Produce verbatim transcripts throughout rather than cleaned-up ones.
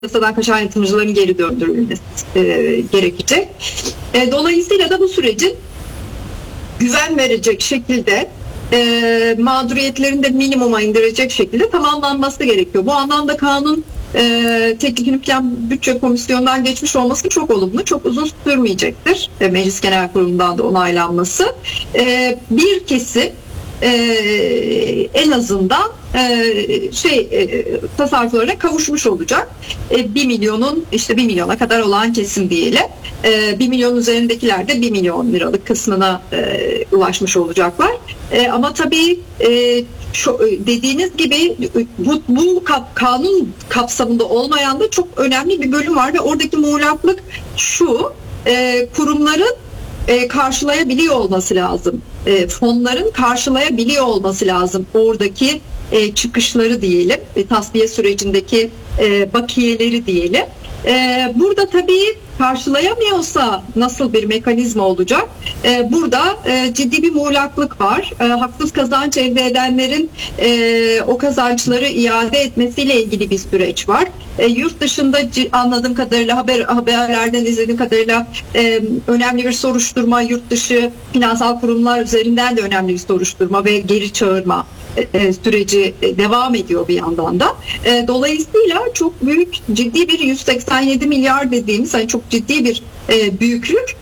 piyasadan kaçan yatırımcıların geri döndürülmesi e, gerekecek. E, dolayısıyla da bu sürecin güven verecek şekilde e, mağduriyetlerini de minimuma indirecek şekilde tamamlanması gerekiyor. Bu anlamda kanun e, Teknik Plan Bütçe Komisyonu'ndan geçmiş olması çok olumlu. Çok uzun sürmeyecektir. E, Meclis Genel Kurulu'ndan da onaylanması. E, bir kesim e, en azından e, şey e, tasarruflarına kavuşmuş olacak. E, bir milyonun işte bir milyona kadar olan kesim diyelim. E, bir milyon üzerindekiler de bir milyon liralık kısmına e, ulaşmış olacaklar. E, ama tabii e, şu, dediğiniz gibi bu, bu kap, kanun kapsamında olmayan da çok önemli bir bölüm var ve oradaki muğlaklık şu: e, kurumların e, karşılayabiliyor olması lazım. E, fonların karşılayabiliyor olması lazım oradaki e, çıkışları diyelim, e, tasfiye sürecindeki e, bakiyeleri diyelim. E, burada tabii karşılayamıyorsa nasıl bir mekanizma olacak? Ee, burada e, ciddi bir muğlaklık var. E, haksız kazanç elde edenlerin e, o kazançları iade etmesiyle ilgili bir süreç var. E, yurt dışında anladığım kadarıyla haber haberlerden izlediğim kadarıyla e, önemli bir soruşturma, yurt dışı finansal kurumlar üzerinden de önemli bir soruşturma ve geri çağırma e, süreci e, devam ediyor bir yandan da. E, dolayısıyla çok büyük, ciddi bir yüz seksen yedi milyar dediğimiz, hani çok ciddi bir e, büyüklük.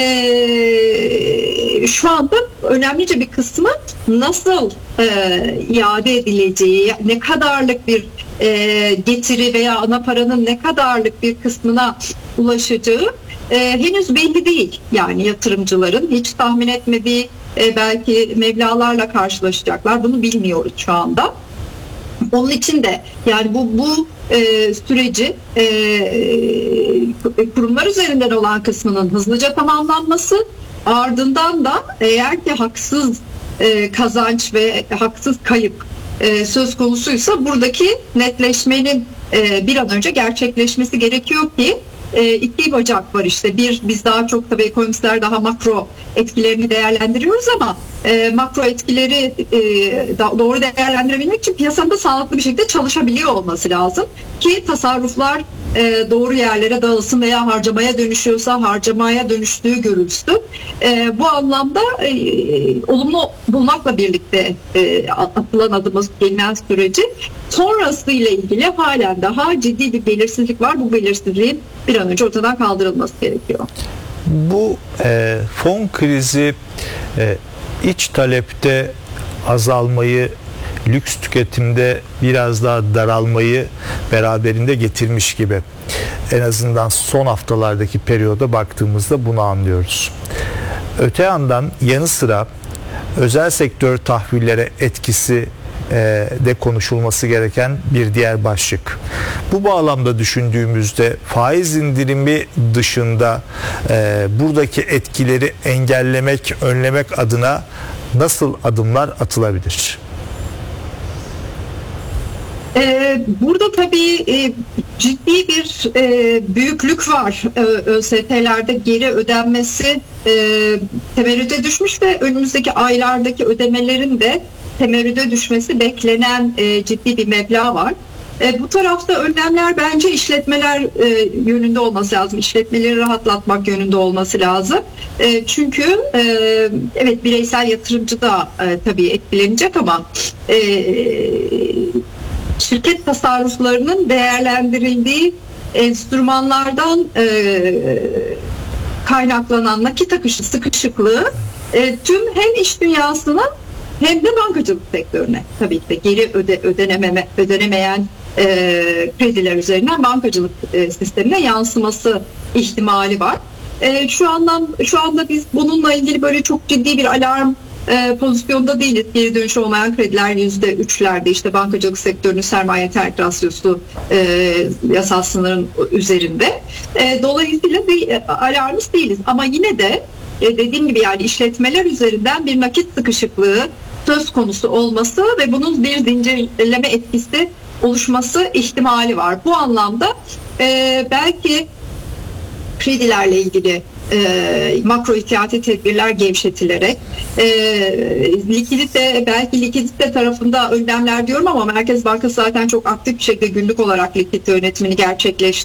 E, şu anda önemlice bir kısmı nasıl e, iade edileceği, ne kadarlık bir e, getiri veya ana paranın ne kadarlık bir kısmına ulaşacağı e, henüz belli değil. Yani yatırımcıların hiç tahmin etmediği e, belki meblağlarla karşılaşacaklar. Bunu bilmiyoruz şu anda. Onun için de yani bu bu e, süreci e, kurumlar üzerinden olan kısmının hızlıca tamamlanması, ardından da eğer ki haksız e, kazanç ve haksız kayıp e, söz konusuysa buradaki netleşmenin e, bir an önce gerçekleşmesi gerekiyor ki E, iki bacak var işte. Bir, biz daha çok tabii ekonomistler daha makro etkilerini değerlendiriyoruz ama e, makro etkileri e, da, doğru değerlendirebilmek için piyasanın da sağlıklı bir şekilde çalışabiliyor olması lazım ki tasarruflar e, doğru yerlere dağılsın veya harcamaya dönüşüyorsa harcamaya dönüştüğü görülsün. E, bu anlamda e, olumlu bulmakla birlikte e, atılan adımız gelinen süreci sonrası ile ilgili halen daha ciddi bir belirsizlik var. Bu belirsizliğin bir an önce ortadan kaldırılması gerekiyor. Bu e, fon krizi e, iç talepte azalmayı, lüks tüketimde biraz daha daralmayı beraberinde getirmiş gibi. En azından son haftalardaki periyoda baktığımızda bunu anlıyoruz. Öte yandan yanı sıra özel sektör tahvillere etkisi de konuşulması gereken bir diğer başlık. Bu bağlamda düşündüğümüzde faiz indirimi dışında e, buradaki etkileri engellemek, önlemek adına nasıl adımlar atılabilir? Ee, burada tabii e, ciddi bir e, büyüklük var. E, ÖST'lerde geri ödenmesi e, temerrüde düşmüş ve önümüzdeki aylardaki ödemelerin de temerrüde düşmesi beklenen e, ciddi bir meblağ var. E, bu tarafta önlemler bence işletmeler e, yönünde olması lazım. İşletmeleri rahatlatmak yönünde olması lazım. E, çünkü e, evet bireysel yatırımcı da e, tabii etkilenecek ama e, şirket tasarruflarının değerlendirildiği enstrümanlardan e, kaynaklanan nakit akışı sıkışıklığı e, tüm hem iş dünyasına hem de bankacılık sektörüne tabii ki de geri öde, ödenememe, ödenemeyen e, krediler üzerinden bankacılık e, sistemine yansıması ihtimali var. E, şu andan şu anda biz bununla ilgili böyle çok ciddi bir alarm e, pozisyonda değiliz. Geri dönüş olmayan krediler yüzde üçlerde, işte bankacılık sektörünün sermaye terk rasyosu e, yasal sınırın üzerinde. E, dolayısıyla bir e, alarmist değiliz ama yine de e, dediğim gibi yani işletmeler üzerinden bir nakit sıkışıklığı söz konusu olması ve bunun bir zincirleme etkisi oluşması ihtimali var. Bu anlamda e, belki kredilerle ilgili e, makro ihtiyati tedbirler gevşetilerek e, likidite, belki likidite tarafında önlemler diyorum ama Merkez Bankası zaten çok aktif bir şekilde günlük olarak likidite yönetimini gerçekleştiriyor.